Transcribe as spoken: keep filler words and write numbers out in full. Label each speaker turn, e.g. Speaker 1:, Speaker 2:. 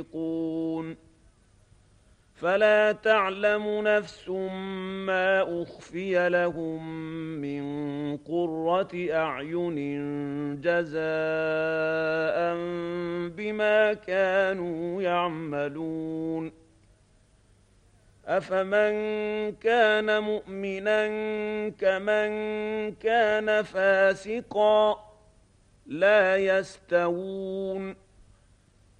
Speaker 1: فلا تعلم نفس ما أخفي لهم من قرة أعين جزاء بما كانوا يعملون أفمن كان مؤمنا كمن كان فاسقا لا يستوون